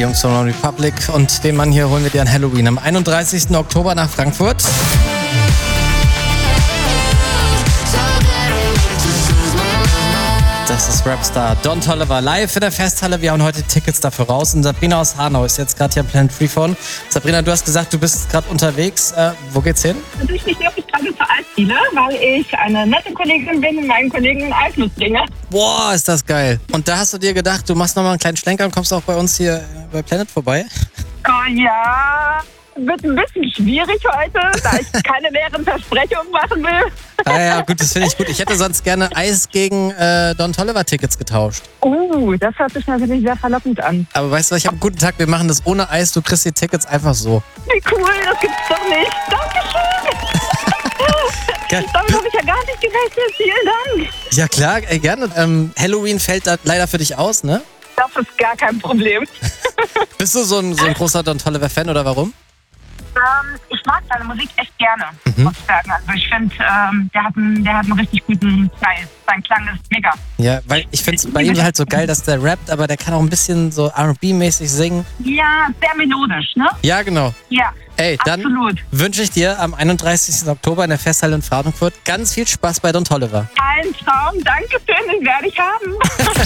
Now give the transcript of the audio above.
Jungs von One Republic, und den Mann hier holen wir dir an Halloween am 31. Oktober nach Frankfurt. Das ist Rapstar Don Toliver live in der Festhalle. Wir haben heute Tickets dafür raus. Und Sabrina aus Hanau ist jetzt gerade hier am Planet Freephone. Sabrina, du hast gesagt, du bist gerade unterwegs. Wo geht's hin? Ich bin wirklich gerade zur Eisdiele, weil ich eine nette Kollegin bin und meinen Kollegen einen Eis mitbringe. Boah, ist das geil. Und da hast du dir gedacht, du machst nochmal einen kleinen Schlenker und kommst auch bei uns hier bei Planet vorbei? Oh ja, wird ein bisschen schwierig heute, da ich keine leeren Versprechungen machen will. Ah ja, gut, das finde ich gut. Ich hätte sonst gerne Eis gegen Don Toliver Tickets getauscht. Das hört sich natürlich sehr verlockend an. Aber weißt du was, ich habe einen guten Tag, wir machen das ohne Eis, du kriegst die Tickets einfach so. Wie cool, das gibt's doch nicht. Dankeschön. Damit habe ich ja gar nicht gerechnet. Vielen Dank. Ja klar, gerne. Halloween fällt da leider für dich aus, ne? Das ist gar kein Problem. Bist du so ein großer Don Toliver-Fan oder warum? Ich mag seine Musik echt gerne, muss ich sagen. Also ich finde, der hat einen richtig guten Style. Sein Klang ist mega. Ja, weil ich finde es bei ihm halt so geil, dass der rappt, aber der kann auch ein bisschen so R&B-mäßig singen. Ja, sehr melodisch, ne? Ja, genau. Ja, Ey, dann absolut. wünsche ich dir am 31. Oktober in der Festhalle in Frankfurt ganz viel Spaß bei Don Toliver. Ein Traum, danke schön, den werde ich haben.